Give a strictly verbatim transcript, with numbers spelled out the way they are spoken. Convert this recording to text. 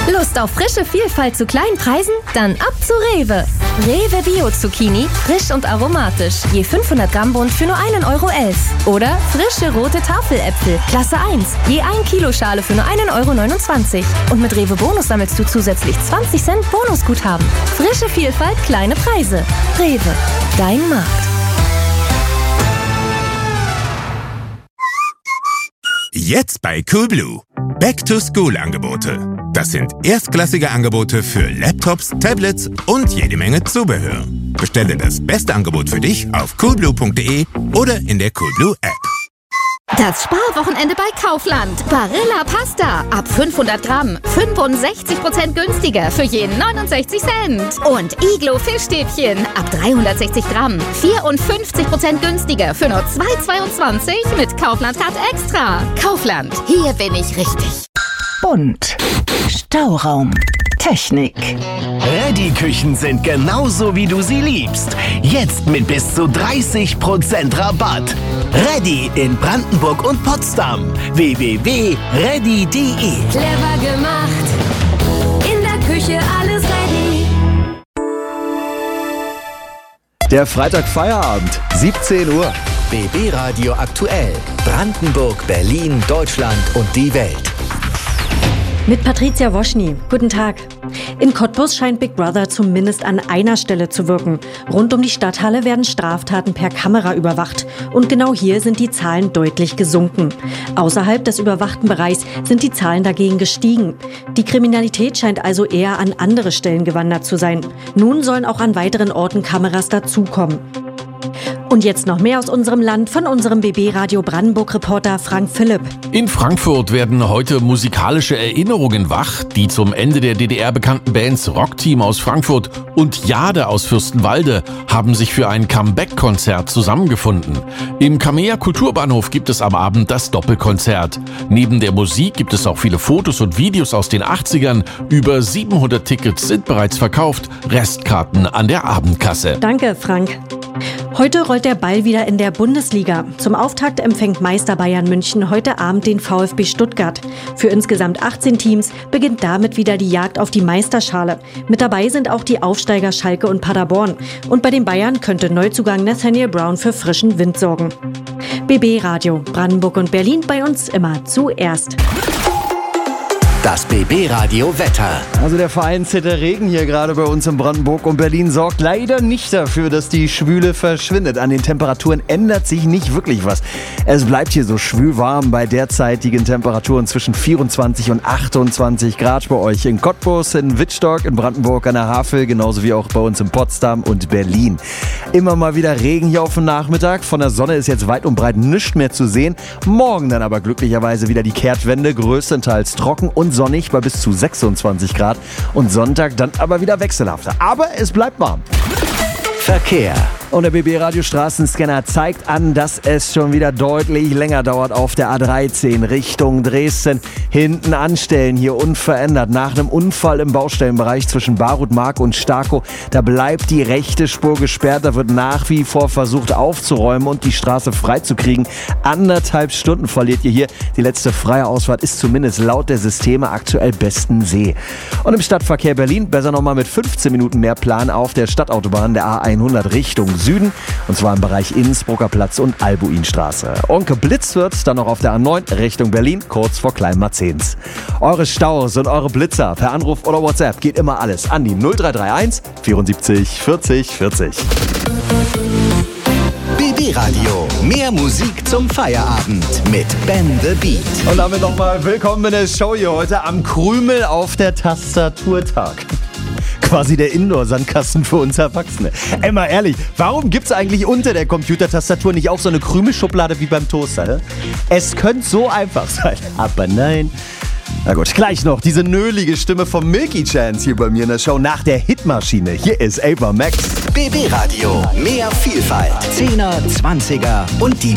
Lust auf frische Vielfalt zu kleinen Preisen? Dann ab zu Rewe. Rewe Bio Zucchini, frisch und aromatisch. Je fünfhundert Gramm Bund für nur einen Euro elf. Oder frische rote Tafeläpfel, Klasse eins. Je ein Kilo Schale für nur einen Euro neunundzwanzig. Und mit Rewe Bonus sammelst du zusätzlich zwanzig Cent Bonusguthaben. Frische Vielfalt, kleine Preise. Rewe, dein Markt. Jetzt bei Coolblue. Back-to-School-Angebote. Das sind erstklassige Angebote für Laptops, Tablets und jede Menge Zubehör. Bestelle das beste Angebot für dich auf coolblue punkt de oder in der Coolblue App. Das Sparwochenende bei Kaufland. Barilla Pasta. Ab fünfhundert Gramm. fünfundsechzig Prozent günstiger für je neunundsechzig Cent. Und Iglo Fischstäbchen. Ab dreihundertsechzig Gramm. vierundfünfzig Prozent günstiger für nur zwei Euro zweiundzwanzig mit Kaufland-Card Extra. Kaufland. Hier bin ich richtig. Bunt. Stauraum. Technik. Reddy-Küchen sind genauso, wie du sie liebst. Jetzt mit bis zu dreißig Prozent Rabatt. Reddy in Brandenburg und Potsdam. w w w punkt reddy punkt de. Clever gemacht. In der Küche alles ready. Der Freitag-Feierabend, siebzehn Uhr. B B Radio aktuell. Brandenburg, Berlin, Deutschland und die Welt. Mit Patricia Woschny. Guten Tag. In Cottbus scheint Big Brother zumindest an einer Stelle zu wirken. Rund um die Stadthalle werden Straftaten per Kamera überwacht. Und genau hier sind die Zahlen deutlich gesunken. Außerhalb des überwachten Bereichs sind die Zahlen dagegen gestiegen. Die Kriminalität scheint also eher an andere Stellen gewandert zu sein. Nun sollen auch an weiteren Orten Kameras dazukommen. Und jetzt noch mehr aus unserem Land von unserem B B-Radio Brandenburg-Reporter Frank Philipp. In Frankfurt werden heute musikalische Erinnerungen wach, die zum Ende der D D R bekannten Bands Rockteam aus Frankfurt und Jade aus Fürstenwalde haben sich für ein Comeback-Konzert zusammengefunden. Im Kamea Kulturbahnhof gibt es am Abend das Doppelkonzert. Neben der Musik gibt es auch viele Fotos und Videos aus den achtzigern. Über siebenhundert Tickets sind bereits verkauft, Restkarten an der Abendkasse. Danke, Frank. Heute rollt der Ball wieder in der Bundesliga. Zum Auftakt empfängt Meister Bayern München heute Abend den VfB Stuttgart. Für insgesamt achtzehn Teams beginnt damit wieder die Jagd auf die Meisterschale. Mit dabei sind auch die Aufsteiger Schalke und Paderborn. Und bei den Bayern könnte Neuzugang Nathaniel Brown für frischen Wind sorgen. B B Radio, Brandenburg und Berlin, bei uns immer zuerst. Das B B-Radio Wetter. Also der vereinzelte Regen hier gerade bei uns in Brandenburg und Berlin sorgt leider nicht dafür, dass die Schwüle verschwindet. An den Temperaturen ändert sich nicht wirklich was. Es bleibt hier so schwülwarm bei derzeitigen Temperaturen zwischen vierundzwanzig und achtundzwanzig Grad bei euch in Cottbus, in Wittstock, in Brandenburg an der Havel, genauso wie auch bei uns in Potsdam und Berlin. Immer mal wieder Regen hier auf dem Nachmittag. Von der Sonne ist jetzt weit und breit nichts mehr zu sehen. Morgen dann aber glücklicherweise wieder die Kehrtwende, größtenteils trocken und sonnig bei bis zu sechsundzwanzig Grad und Sonntag dann aber wieder wechselhafter. Aber es bleibt warm. Verkehr. Und der B B-Radio Straßenscanner zeigt an, dass es schon wieder deutlich länger dauert auf der A dreizehn Richtung Dresden. Hinten anstellen, hier unverändert. Nach einem Unfall im Baustellenbereich zwischen Barut-Mark und Starkow, da bleibt die rechte Spur gesperrt. Da wird nach wie vor versucht aufzuräumen und die Straße freizukriegen. Anderthalb Stunden verliert ihr hier. Die letzte freie Ausfahrt ist zumindest laut der Systeme aktuell Bestensee. Und im Stadtverkehr Berlin besser nochmal mit fünfzehn Minuten mehr Plan auf der Stadtautobahn der A hundert Richtung Süden, und zwar im Bereich Innsbrucker Platz und Albuinstraße. Und geblitzt wird dann noch auf der A neun Richtung Berlin, kurz vor Kleinmarzens. Eure Staus und eure Blitzer per Anruf oder WhatsApp geht immer alles an die null drei drei eins vierundsiebzig vierzig vierzig. B B-Radio, mehr Musik zum Feierabend mit Ben the Beat. Und damit nochmal willkommen in der Show hier heute am Krümel auf der Tastaturtag. Quasi der Indoor-Sandkasten für uns Erwachsene. Ey, mal ehrlich, warum gibt's eigentlich unter der Computertastatur nicht auch so eine Krümelschublade wie beim Toaster? Ne? Es könnte so einfach sein, aber nein. Na gut, gleich noch diese nölige Stimme von Milky Chance hier bei mir in der Show nach der Hitmaschine. Hier ist Ava Max. B B-Radio, mehr Vielfalt. Zehner, Zwanziger und die